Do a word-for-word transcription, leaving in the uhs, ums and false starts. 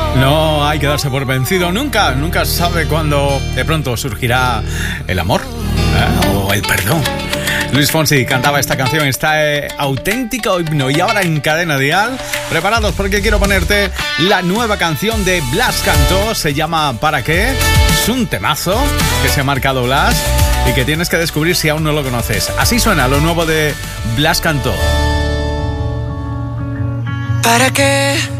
No hay que darse por vencido nunca, nunca se sabe cuándo de pronto surgirá el amor, ¿eh? O el perdón. Luis Fonsi cantaba esta canción, está eh, auténtico himno. Y ahora en Cadena Dial, preparados porque quiero ponerte la nueva canción de Blas Cantó, se llama ¿Para qué? Es un temazo que se ha marcado Blas y que tienes que descubrir si aún no lo conoces. Así suena lo nuevo de Blas Cantó. ¿Para qué